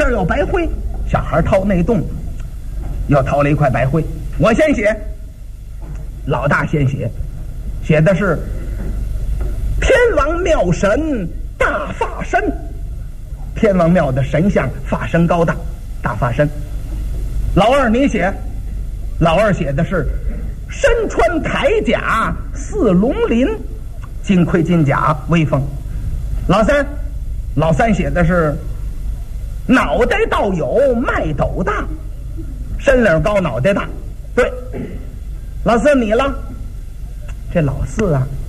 面要白灰，小孩掏内洞，又掏了一块白灰。我先写，老大先写，写的是天王庙神大发身。天王庙的神像发身高大，大发身。老二你写，老二写的是身穿铠甲似龙鳞，金盔金甲威风。老三写的是脑袋倒有麦斗大，身领高脑袋大。对，老四你了，这老四啊